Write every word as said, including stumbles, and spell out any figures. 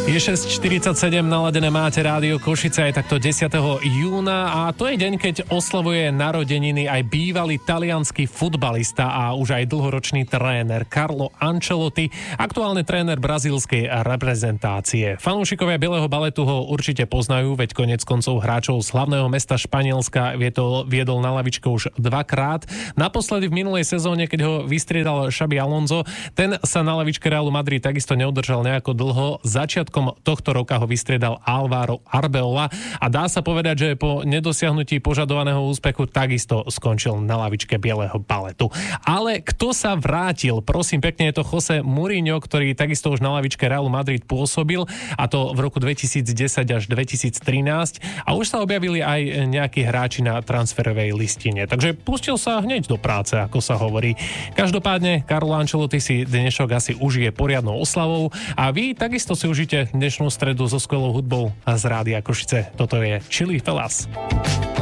Je šesť štyridsaťsedem, naladené máte rádio Košice aj takto desiateho júna a to je deň, keď oslavuje narodeniny aj bývalý taliansky futbalista a už aj dlhoročný tréner Carlo Ancelotti, aktuálne tréner brazílskej reprezentácie. Fanúšikovia Bieleho baletu ho určite poznajú, veď konec koncov hráčov z hlavného mesta Španielska viedol, viedol na lavičke už dvakrát. Naposledy v minulej sezóne, keď ho vystriedal Xabi Alonso, ten sa na lavičke Realu Madrid takisto neudržal nejako dlho. Začiatkom tohto roka ho vystriedal Álvaro Arbeloa a dá sa povedať, že po nedosiahnutí požadovaného úspechu takisto skončil na lavičke Bieleho baletu. Ale kto sa vrátil? Prosím pekne, je to José Mourinho, ktorý takisto už na lavičke Realu Madrid pôsobil, a to v roku dvetisícdesať až dvetisíctrinásť, a už sa objavili aj nejakí hráči na transferovej listine. Takže pustil sa hneď do práce, ako sa hovorí. Každopádne Carlo Ancelotti si dnešok asi užije poriadnou oslavou a vy takisto si užite dnešnú stredu so skvelou hudbou z Rádia Košice. Toto je Chili Fellas.